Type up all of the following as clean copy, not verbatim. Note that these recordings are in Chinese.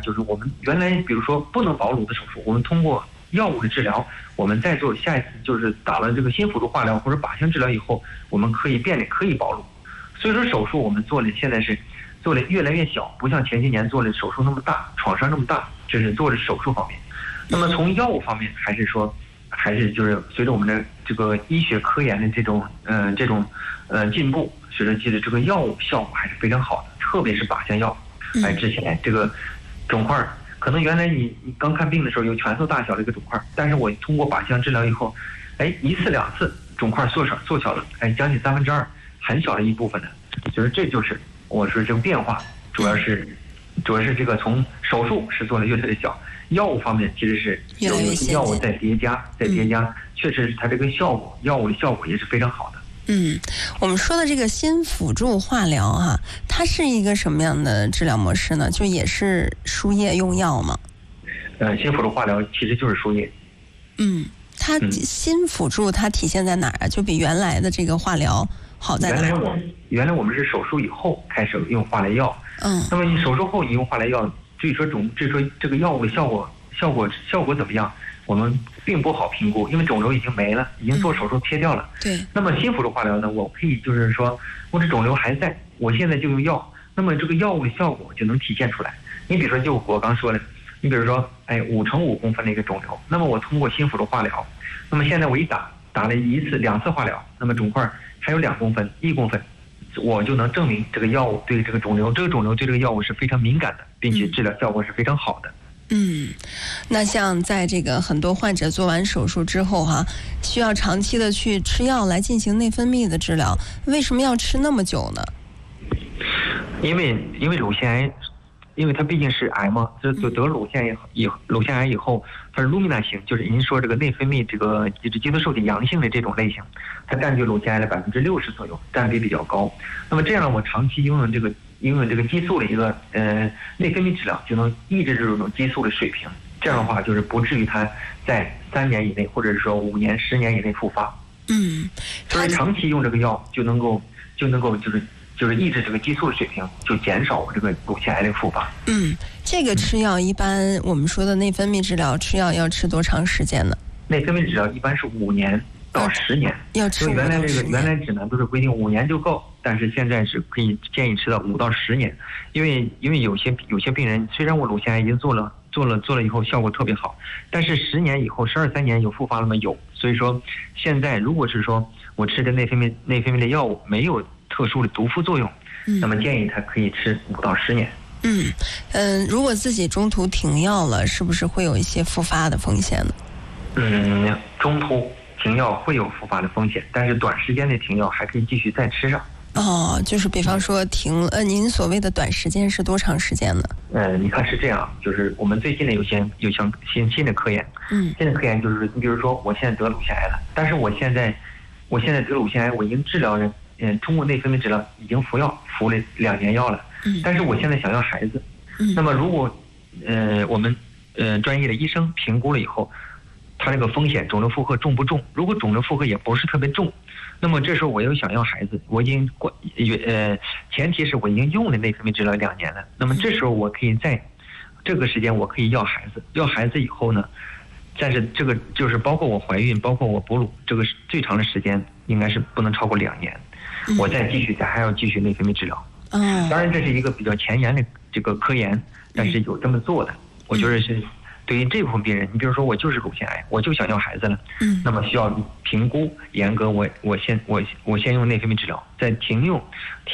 就是我们原来比如说不能保乳的手术，我们通过药物的治疗，我们再做下一次就是打了这个新辅助化疗或者靶向治疗以后，我们可以保乳。所以说手术我们做的现在是做的越来越小，不像前些年做的手术那么大，创伤那么大，这是做的手术方面。那么从药物方面，还是就是随着我们的这个医学科研的这种进步，随着这个药物效果还是非常好的，特别是靶向药。之前这个肿块可能原来你刚看病的时候有拳头大小的一个肿块，但是我通过靶向治疗以后，一次两次肿块缩小了，将近2/3，很小的一部分的，就是这就是我说这个变化，主要是这个从手术是做的越来越小，药物方面其实是有药物在叠加，确实它这个药物的效果也是非常好的。 我们说的这个新辅助化疗它是一个什么样的治疗模式呢？就也是输液用药吗？ 新辅助化疗其实就是输液。 它新辅助它体现在哪儿啊？就比原来的这个化疗好在哪儿？ 原来我们是手术以后开始用化疗药。那么你手术后你用化疗药，至于说这个药物的效果怎么样？我们并不好评估，因为肿瘤已经没了，已经做手术切掉了。 对。 那么新辅助化疗呢，我可以就是说，我这肿瘤还在，我现在就用药，那么这个药物的效果就能体现出来。你比如说，就我刚说的，你比如说，5×5公分的一个肿瘤，那么我通过新辅助化疗，那么现在我一打了2次化疗，那么肿块还有2公分、1公分，我就能证明这个药物对这个肿瘤对这个药物是非常敏感的，并且治疗效果是非常好的。 那像在这个很多患者做完手术之后需要长期的去吃药来进行内分泌的治疗，为什么要吃那么久呢？ 因为乳腺癌，因为它毕竟是癌嘛，就得乳腺癌以后，它是卢米纳型，就是您说这个内分泌这个激素受体阳性的这种类型，它占据乳腺癌的60%左右，占比比较高。那么这样我长期拥有这个激素的一个内分泌治疗，就能抑制这种激素的水平。这样的话，就是不至于它在3年以内，或者是说5年、10年以内复发。所以长期用这个药就能够就是抑制这个激素的水平，就减少这个乳腺癌的复发。 这个吃药一般我们说的内分泌治疗吃药要吃多长时间呢？ 内分泌治疗一般是5年到10年， 要吃5到10年。 原来指南都是规定5年就够，但是现在是可以建议吃到5到10年，因为有些病人虽然我乳腺癌已经做了以后效果特别好，但是10年以后12、3年有复发了吗？有。所以说现在如果是说我吃的内分泌的药物没有特殊的毒副作用，那么建议他可以吃5到10年。 如果自己中途停药了，是不是会有一些复发的风险呢？ 中途停药会有复发的风险，但是短时间内停药还可以继续再吃上。 就是比方说停了，您所谓的短时间是多长时间呢？ 你看是这样，就是我们最近的有项新的科研，新的科研就是你比如说我现在得乳腺癌了，但是我现在得乳腺癌，我已经治疗人，通过内分泌治疗已经服了2年药了，但是我现在想要孩子，那么如果我们专业的医生评估了以后，他这个风险肿瘤负荷重不重？如果肿瘤负荷也不是特别重，那么这时候我又想要孩子，我已经前提是我已经用了内分泌治疗2年了，那么这时候我可以在这个时间我可以要孩子，要孩子以后呢，但是这个就是包括我怀孕，包括我哺乳，这个最长的时间应该是不能超过2年，我再还要继续内分泌治疗。当然这是一个比较前沿的这个科研，但是有这么做的，我觉得是对于这部分病人，你比如说我就是乳腺癌，我就想要孩子了，那么需要评估严格，我先用内分泌治疗，再停用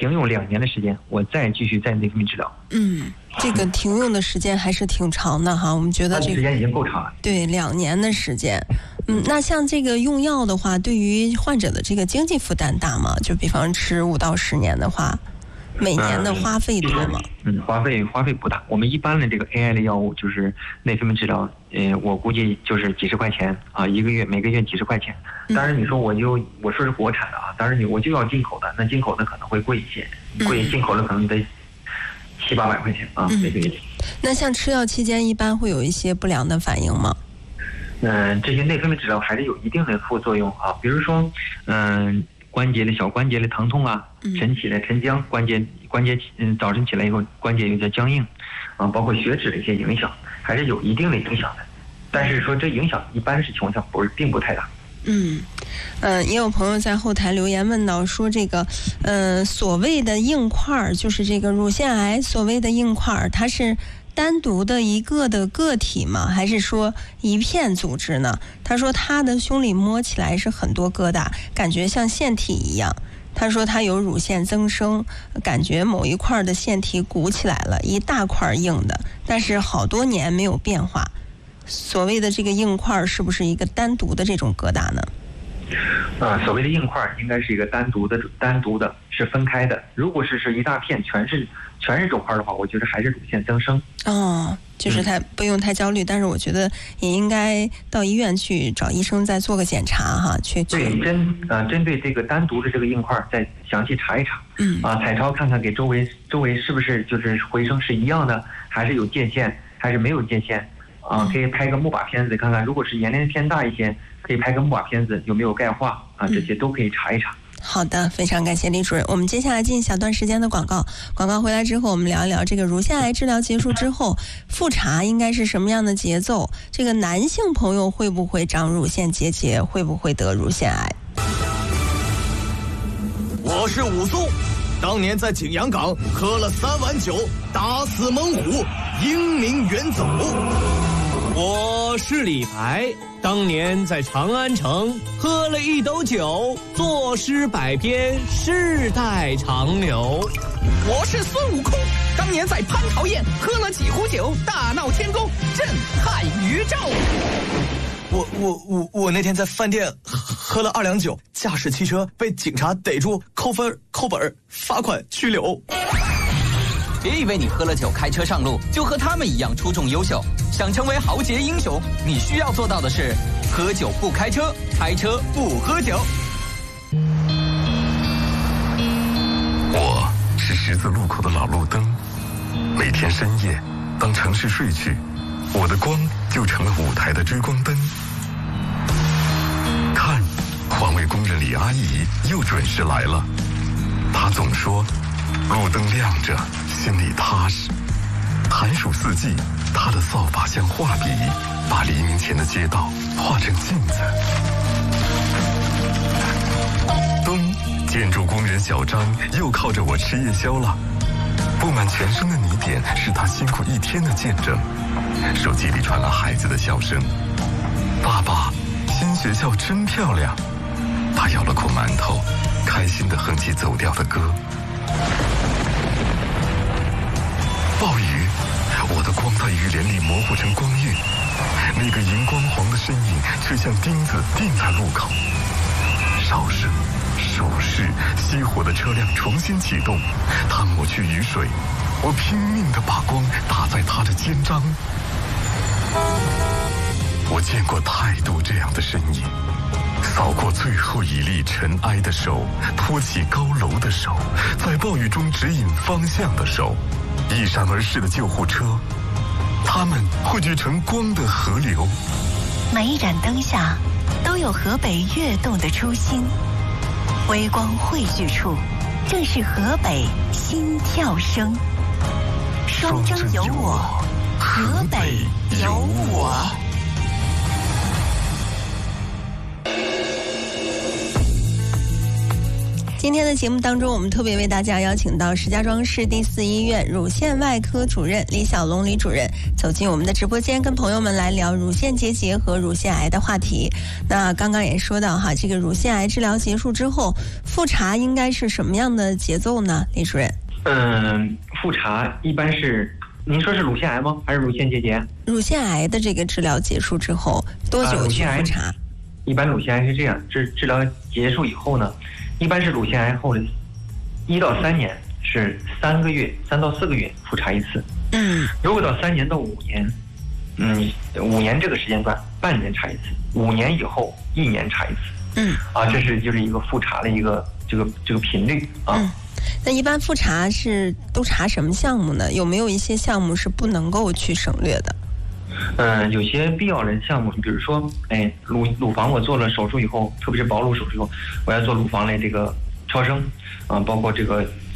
2年的时间，我再继续再内分泌治疗。 这个停用的时间还是挺长的我们觉得这个时间已经够长了。 对，2年的时间。那像这个用药的话，对于患者的这个经济负担大吗？就比方吃5到10年的话，每年的花费多吗？ 花费不大。我们一般的这个 AI 的药物就是内分泌治疗，我估计就是几十块钱每个月几十块钱。当然你说我说是国产的当然我就要进口的，那进口的可能会贵一些，进口的可能得700-800块钱每个月。 那像吃药期间一般会有一些不良的反应吗？ 这些内分泌治疗还是有一定的副作用比如说小关节的疼痛晨起的晨僵，关节关节早晨起来以后关节有点僵硬，包括血脂的一些影响，还是有一定的影响的。但是说这影响一般是情况下并不太大。 也有朋友在后台留言问到说这个所谓的硬块，就是这个乳腺癌所谓的硬块，它是单独的一个的个体吗？还是说一片组织呢？他说他的胸里摸起来是很多疙瘩，感觉像腺体一样。他说他有乳腺增生，感觉某一块的腺体鼓起来了，一大块硬的，但是好多年没有变化。所谓的这个硬块是不是一个单独的这种疙瘩呢？ 所谓的硬块应该是一个单独的是分开的。如果是一大片全是肿块的话，我觉得还是乳腺增生。 就是他不用太焦虑，但是我觉得也应该到医院去找医生再做个检查哈， 对，针对这个单独的这个硬块再详细查一查。彩超看看给周围是不是就是回声是一样的，还是有界限，还是没有界限。可以拍个钼靶片子看看，如果是年龄偏大一些，可以拍个钼靶片子有没有钙化这些都可以查一查。 好的，非常感谢李主任。我们接下来进小段时间的广告回来之后，我们聊一聊这个乳腺癌治疗结束之后复查应该是什么样的节奏，这个男性朋友会不会长乳腺结节，会不会得乳腺癌。 我是武松，当年在景阳岗喝了3碗酒，打死猛虎，英名远走。 我是李白，当年在长安城喝了1斗酒，作诗百篇，世代长流。 我是孙悟空，当年在蟠桃宴喝了几壶酒，大闹天宫，震撼宇宙。 我那天在饭店喝了2两酒，驾驶汽车被警察逮住，扣分扣本，罚款拘留。 别以为你喝了酒开车上路就和他们一样出众优秀，想成为豪杰英雄，你需要做到的是喝酒不开车，开车不喝酒。 我是十字路口的老路灯，每天深夜当城市睡去，我的光就成了舞台的追光灯。看，环卫工人李阿姨又准时来了，她总说路灯亮着心里踏实。寒暑四季，她的扫把像画笔，把黎明前的街道画成镜子。冬，建筑工人小张又靠着我吃夜宵了，布满全身的泥点是他辛苦一天的见证。手机里传来孩子的笑声，爸爸，新学校真漂亮。他咬了口馒头，开心地哼起走调的歌。暴雨，我的光在雨帘里模糊成光晕，那个荧光黄的身影却像钉子钉在路口。哨声、手势、熄火的车辆重新启动，他抹去雨水，我拼命地把光打在他的肩章。我见过太多这样的身影，扫过最后一粒尘埃的手，托起高楼的手，在暴雨中指引方向的手，一闪而逝的救护车，它们汇聚成光的河流。 每一盏灯下都有河北跃动的初心，微光汇聚处正是河北心跳声。双征有我，河北有我。 今天的节目当中，我们特别为大家邀请到石家庄市第4医院乳腺外科主任李小龙李主任走进我们的直播间，跟朋友们来聊乳腺结节和乳腺癌的话题。那刚刚也说到哈，这个乳腺癌治疗结束之后，复查应该是什么样的节奏呢？李主任？ 复查一般是，您说是乳腺癌吗？还是乳腺结节？ 乳腺癌的这个治疗结束之后多久去复查？ 一般乳腺癌是这样，治疗结束以后呢，一般是乳腺癌后的1到3年是3个月，3到4个月复查一次。如果到3年到5年，5年这个时间段半年查一次，5年以后1年查一次。这是就是一个复查的一个这个频率啊。 那一般复查是都查什么项目呢？有没有一些项目是不能够去省略的？ 有些必要的项目，比如说，乳房我做了手术以后，特别是保乳手术以后，我要做乳房的这个超声，包括这个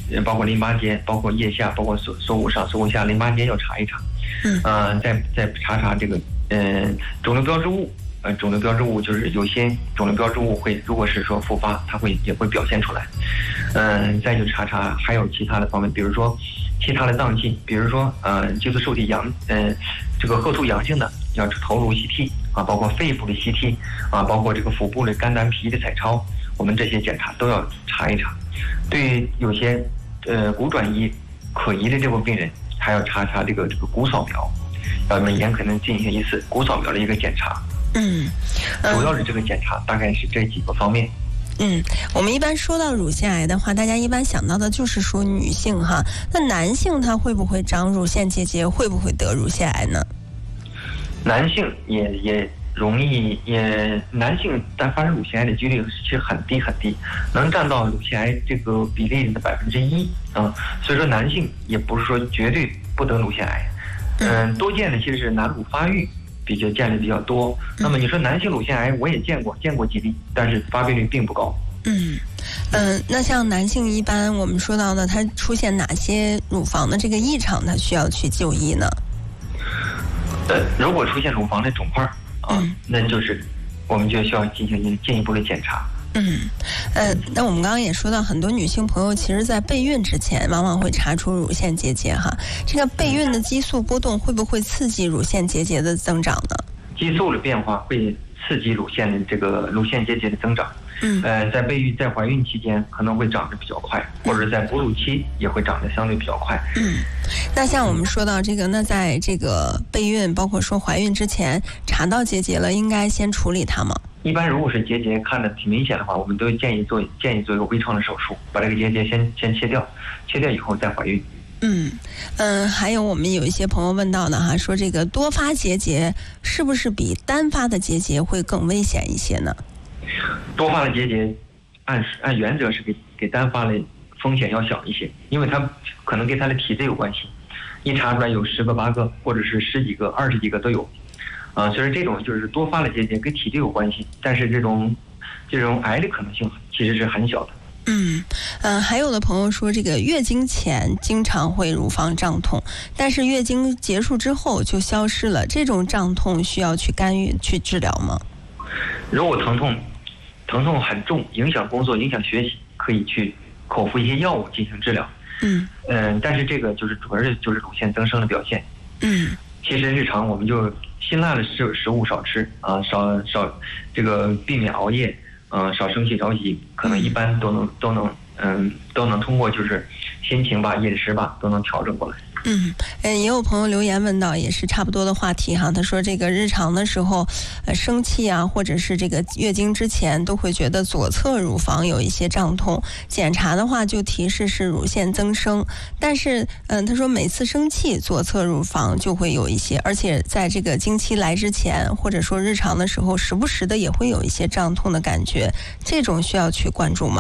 包括淋巴结，包括腋下，包括锁骨上、锁骨下淋巴结要查一查。再查这个肿瘤标志物。肿瘤标志物就是有些肿瘤标志物会，如果是说复发，它也会表现出来。再就查还有其他的方面，比如说其他的脏器，比如说激素受体这个HER2阳性的要头颅 CT 啊，包括肺部的 CT 啊，包括这个腹部的肝胆脾的彩超，我们这些检查都要查一查。对于有些骨转移可疑的这部病人，还要查这个骨扫描，要每年可能进行一次骨扫描的一个检查。主要的这个检查大概是这几个方面。 我们一般说到乳腺癌的话，大家一般想到的就是说女性哈，那男性他会不会长乳腺结节，会不会得乳腺癌呢？ 男性也容易，男性但发生乳腺癌的几率其实很低很低，能占到乳腺癌这个比例的1%啊。所以说男性也不是说绝对不得乳腺癌。多见的其实是男乳发育见的比较多。那么你说男性乳腺癌我也见过几例，但是发病率并不高。 那像男性一般我们说到的，他出现哪些乳房的这个异常，他需要去就医呢？ 如果出现乳房的肿块那就是我们就需要进行进一步的检查。 那我们刚刚也说到，很多女性朋友其实在备孕之前往往会查出乳腺结节哈。这个备孕的激素波动会不会刺激乳腺结节的增长呢？ 激素的变化会刺激乳腺结节的增长。在怀孕期间可能会长得比较快，或者在哺乳期也会长得相对比较快。 那像我们说到这个，那在这个备孕包括说怀孕之前查到结节了，应该先处理它吗？ 一般如果是结节看着挺明显的话，我们都建议做一个微创的手术，把这个结节先切掉以后再怀孕。 还有我们有一些朋友问到的哈，说这个多发结节是不是比单发的结节会更危险一些呢？ 多发的结节按原则是给单发的风险要小一些，因为它可能跟它的体质有关系，一查出来有10个8个，或者是10几个20几个都有。所以这种就是多发的结节跟体质有关系，但是这种癌的可能性其实是很小的。 还有的朋友说，这个月经前经常会乳房胀痛，但是月经结束之后就消失了，这种胀痛需要去干预去治疗吗？ 如果疼痛很重，影响工作影响学习，可以去口服一些药物进行治疗。但是这个主要就是乳腺增生的表现。其实日常我们就辛辣的食物少吃啊，少这个避免熬夜，少生气着急，可能一般都能通过就是心情吧、饮食吧都能调整过来。 也有朋友留言问到，也是差不多的话题哈。他说这个日常的时候，生气啊，或者是这个月经之前，都会觉得左侧乳房有一些胀痛，检查的话就提示是乳腺增生。但是，他说每次生气，左侧乳房就会有一些，而且在这个经期来之前，或者说日常的时候，时不时的也会有一些胀痛的感觉，这种需要去关注吗？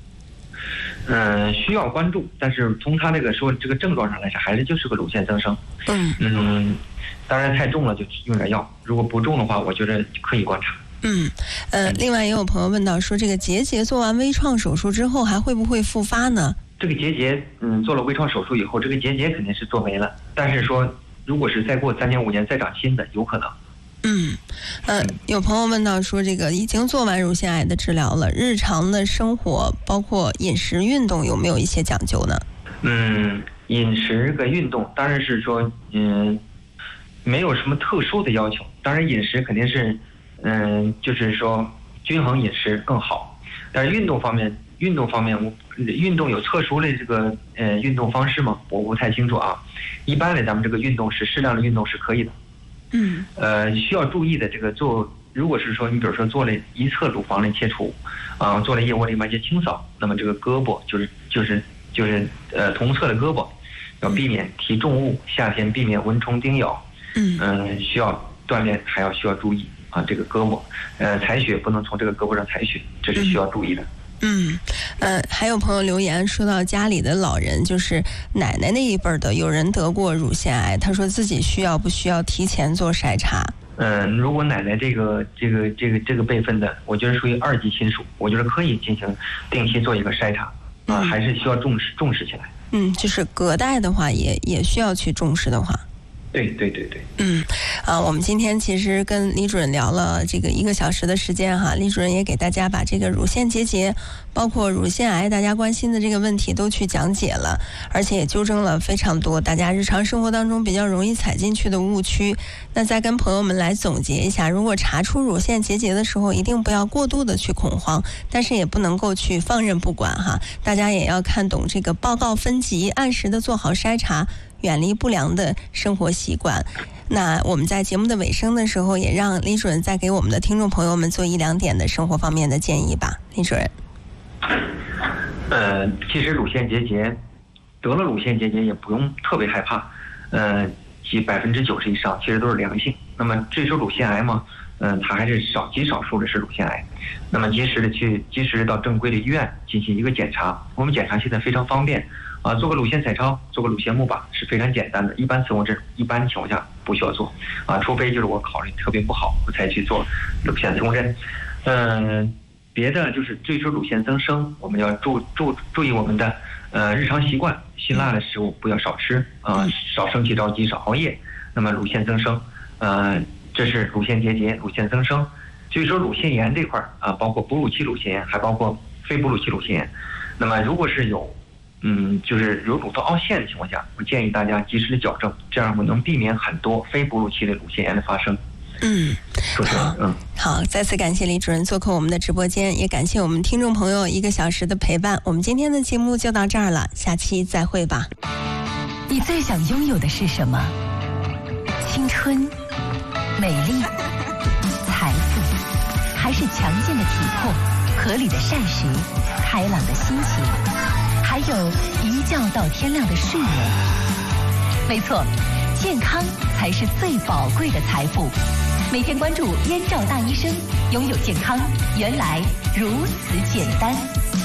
需要关注，但是从他这个症状上来讲，还是就是个乳腺增生。当然太重了就用点药，如果不重的话，我觉得可以观察。 另外也有朋友问到说，这个结节做完微创手术之后还会不会复发呢？ 这个结节，做了微创手术以后，这个结节肯定是做没了，但是说如果是再过3年5年再长新的，有可能。 有朋友问到说，这个已经做完乳腺癌的治疗了，日常的生活包括饮食运动有没有一些讲究呢？ 饮食跟运动当然是说没有什么特殊的要求，当然饮食肯定是就是说均衡饮食更好，但是运动方面运动有特殊的这个运动方式吗？我不太清楚啊。一般的咱们这个运动是适量的运动是可以的。需要注意的这个如果是说你比如说做了一侧乳房的切除，做了腋窝淋巴结清扫，那么这个胳膊就是同侧的胳膊要避免提重物，夏天避免蚊虫叮咬。需要锻炼，还要需要注意啊，这个胳膊采血不能从这个胳膊上采血，这是需要注意的。 还有朋友留言说到家里的老人，就是奶奶那一辈的，有人得过乳腺癌，他说自己不需要提前做筛查？ 如果奶奶这个辈分的，我觉得属于2级亲属，我觉得可以进行定期做一个筛查。 还是需要重视起来。 就是隔代的话也需要去重视的话。 对。 我们今天其实跟李主任聊了这个1个小时的时间哈，李主任也给大家把这个乳腺结节，包括乳腺癌大家关心的这个问题都去讲解了，而且也纠正了非常多大家日常生活当中比较容易踩进去的误区。那再跟朋友们来总结一下，如果查出乳腺结节的时候，一定不要过度的去恐慌，但是也不能够去放任不管哈，大家也要看懂这个报告分级，按时的做好筛查，远离不良的生活习惯。那我们在节目的尾声的时候，也让李主任再给我们的听众朋友们做1、2点的生活方面的建议吧，李主任。 其实乳腺结节，得了乳腺结节也不用特别害怕，其90%以上其实都是良性。那么至于说乳腺癌嘛，它还是极少数的是乳腺癌。那么及时的到正规的医院进行一个检查，我们检查现在非常方便。做个乳腺彩超，做个乳腺钼靶是非常简单的，一般情况下不需要做，除非就是我考虑特别不好，我才去做乳腺增针。别的就是至于说乳腺增生，我们要注意我们的日常习惯，辛辣的食物不要少吃，少生气着急，少熬夜。那么乳腺增生，这是乳腺结节、乳腺增生。至于说乳腺炎这块包括哺乳期乳腺炎，还包括非哺乳期乳腺炎。那么如果是就是有乳头凹陷的情况下，我建议大家及时的矫正，这样我能避免很多非哺乳期的乳腺炎的发生。 好，再次感谢李主任做客我们的直播间，也感谢我们听众朋友1个小时的陪伴。我们今天的节目就到这儿了，下期再会吧。 你最想拥有的是什么？青春、美丽、财富，还是强健的体魄、合理的膳食、开朗的心情，还有一觉到天亮的睡眠？没错，健康才是最宝贵的财富。每天关注燕赵大医生，拥有健康原来如此简单。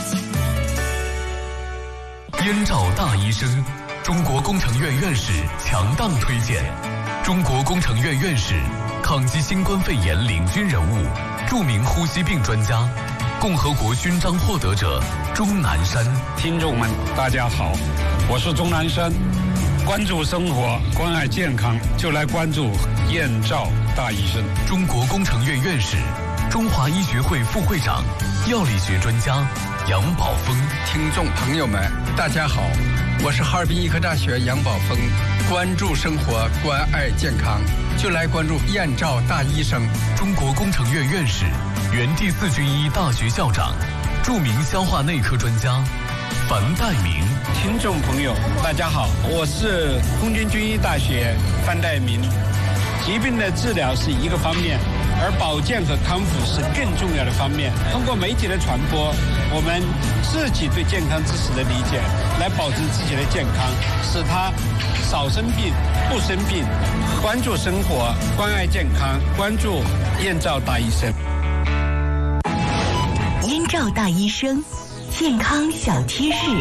燕赵大医生，中国工程院院士强档推荐，中国工程院院士，抗击新冠肺炎领军人物，著名呼吸病专家，共和国勋章获得者钟南山。 听众们大家好，我是钟南山。关注生活，关爱健康，就来关注燕赵大医生。 中国工程院院士，中华医学会副会长，药理学专家杨宝峰。 听众朋友们大家好，我是哈尔滨医科大学杨宝峰。关注生活，关爱健康，就来关注燕赵大医生。 中国工程院院士，原第4军医大学校长，著名消化内科专家樊岱明。 听众朋友大家好，我是空军军医大学樊岱明。疾病的治疗是一个方面，而保健和康复是更重要的方面。通过媒体的传播，我们自己对健康知识的理解，来保证自己的健康，使他少生病不生病。关注生活，关爱健康，关注燕赵大医生。 燕赵大医生，健康小贴士。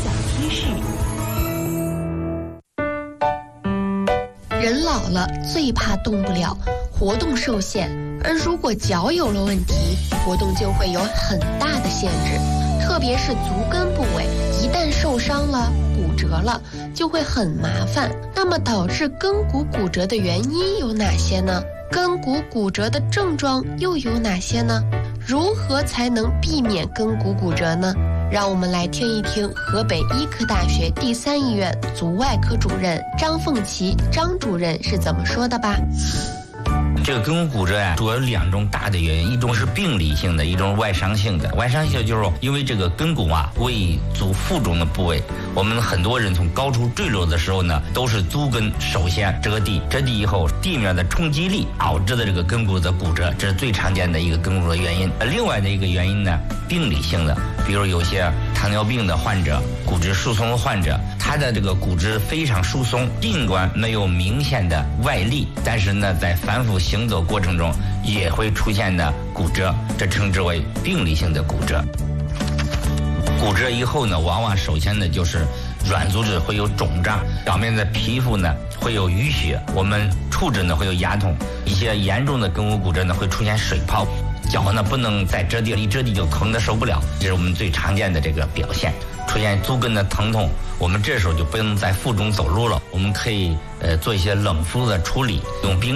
人老了最怕动不了，活动受限，而如果脚有了问题，活动就会有很大的限制，特别是足跟部位，一旦受伤了、骨折了，就会很麻烦。那么导致跟骨骨折的原因有哪些呢？跟骨骨折的症状又有哪些呢？如何才能避免跟骨骨折呢？让我们来听一听河北医科大学第3医院足外科主任张凤琪张主任是怎么说的吧。 这个跟骨骨折主要有2种大的原因，一种是病理性的，一种是外伤性的。外伤性就是因为这个跟骨为足腹中的部位，我们很多人从高处坠落的时候呢，都是足跟首先折地以后，地面的冲击力导致的这个跟骨的骨折，这是最常见的一个跟骨的原因。另外的一个原因呢，病理性的，比如有些糖尿病的患者、骨质疏松的患者，他的这个骨质非常疏松，尽管没有明显的外力，但是呢，在反复行走过程中也会出现的骨折，这称之为病理性的骨折。骨折以后呢，往往首先呢就是软组织会有肿胀，表面的皮肤呢会有淤血，我们触诊呢会有牙痛，一些严重的跟骨骨折呢会出现水泡，脚呢不能再折地了，一折地就疼得受不了，这是我们最常见的这个表现。 出现足跟的疼痛，我们这时候就不能在腹中走路了，我们可以做一些冷敷的处理，用冰